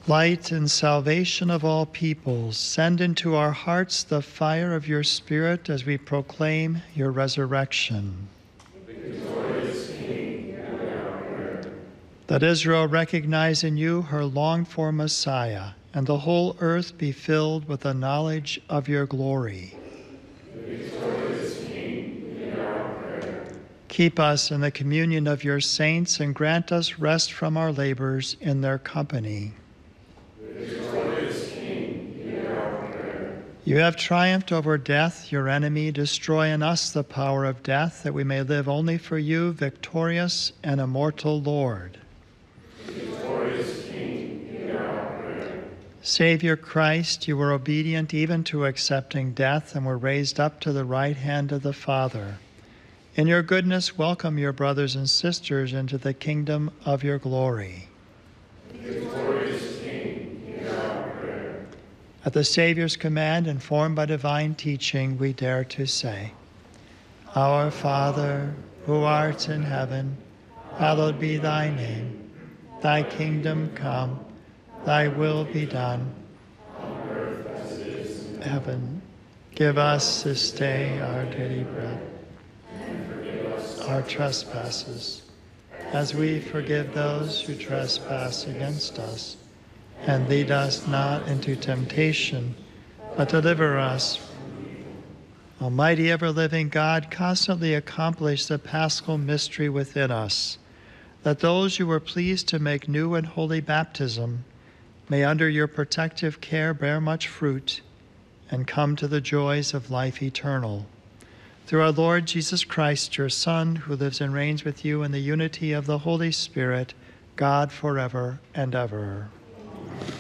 Light and salvation of all peoples, send into our hearts the fire of your Spirit as we proclaim your resurrection. Victorious King, hear our prayer. Let Israel recognize in you her longed-for Messiah, and the whole earth be filled with the knowledge of your glory. Victorious King, hear our prayer. Keep us in the communion of your saints and grant us rest from our labors in their company. Victorious King, hear our prayer. You have triumphed over death, your enemy. Destroy in us the power of death, that we may live only for you, victorious and immortal Lord. Victorious King, hear our prayer. Savior Christ, you were obedient even to accepting death and were raised up to the right hand of the Father. In your goodness, welcome your brothers and sisters into the kingdom of your glory. Victorious King, hear our prayer. At the Savior's command, informed by divine teaching, we dare to say, Our Father, who art in heaven, hallowed be thy name. Thy kingdom come, thy will be done. On earth as it is in Heaven, give us this day our daily bread, heaven, forgive us our trespasses, as we forgive those who trespass against us. And lead us not into temptation, but deliver us. Almighty ever-living God, constantly accomplish the paschal mystery within us, that those you were pleased to make new and holy baptism may under your protective care bear much fruit and come to the joys of life eternal. Through our Lord Jesus Christ, your Son, who lives and reigns with you in the unity of the Holy Spirit, God forever and ever.